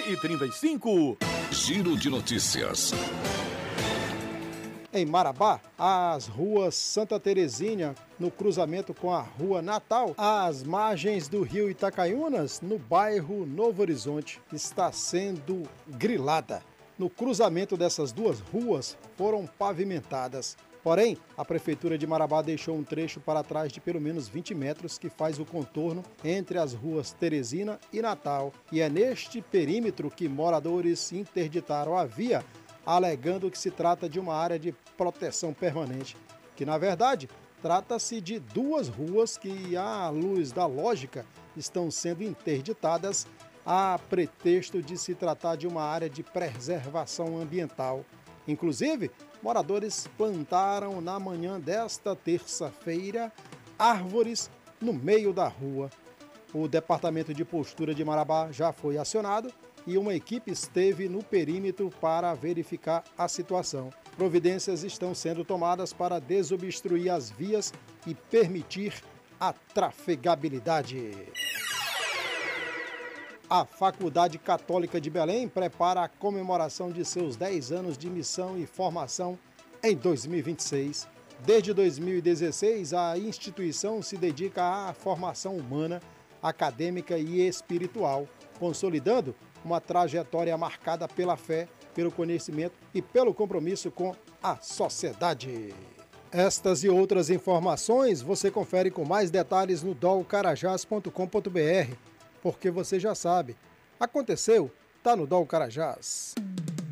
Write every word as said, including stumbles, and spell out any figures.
e trinta e cinco. Giro de notícias. Em Marabá, as ruas Santa Terezinha, no cruzamento com a Rua Natal, às margens do rio Itacaiunas, no bairro Novo Horizonte, está sendo grilada. No cruzamento dessas duas ruas foram pavimentadas. Porém, a Prefeitura de Marabá deixou um trecho para trás de pelo menos vinte metros que faz o contorno entre as ruas Teresina e Natal. E é neste perímetro que moradores interditaram a via, alegando que se trata de uma área de proteção permanente, que na verdade trata-se de duas ruas que, à luz da lógica, estão sendo interditadas a pretexto de se tratar de uma área de preservação ambiental. Inclusive, moradores plantaram na manhã desta terça-feira árvores no meio da rua. O Departamento de Postura de Marabá já foi acionado e uma equipe esteve no perímetro para verificar a situação. Providências estão sendo tomadas para desobstruir as vias e permitir a trafegabilidade. A Faculdade Católica de Belém prepara a comemoração de seus dez anos de missão e formação em dois mil e vinte e seis. Desde dois mil e dezesseis, a instituição se dedica à formação humana, acadêmica e espiritual, consolidando uma trajetória marcada pela fé, pelo conhecimento e pelo compromisso com a sociedade. Estas e outras informações você confere com mais detalhes no dol carajás ponto com ponto br, porque você já sabe, aconteceu, tá no Dol Carajás.